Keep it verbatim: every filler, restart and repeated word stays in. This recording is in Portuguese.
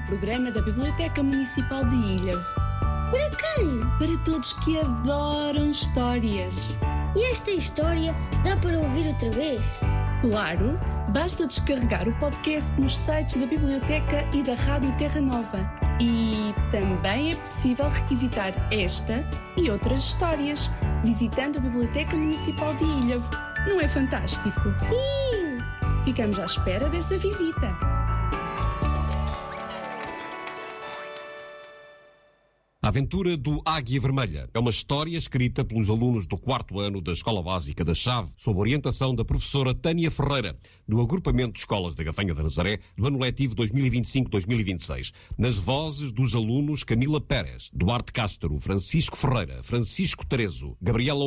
programa da Biblioteca Municipal de Ilhavo. Para quem? Para todos que adoram histórias. E esta história dá para ouvir outra vez? Claro, basta descarregar o podcast nos sites da Biblioteca e da Rádio Terra Nova. E também é possível requisitar esta e outras histórias visitando a Biblioteca Municipal de Ilhavo. Não é fantástico? Sim! Ficamos à espera dessa visita. A Aventura do Águia Vermelha é uma história escrita pelos alunos do quarto ano da Escola Básica da Chave, sob orientação da professora Tânia Ferreira, do agrupamento de escolas da Gafanha da Nazaré, do ano letivo dois mil e vinte e cinco dois mil e vinte e seis. Nas vozes dos alunos Camila Pérez, Duarte Castro, Francisco Ferreira, Francisco Terezo, Gabriela